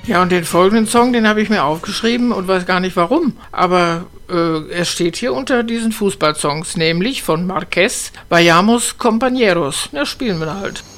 Ja, und den folgenden Song, den habe ich mir aufgeschrieben und weiß gar nicht warum. Aber er steht hier unter diesen Fußballsongs, nämlich von Marquez, Vayamos Compañeros. Ja, spielen wir halt.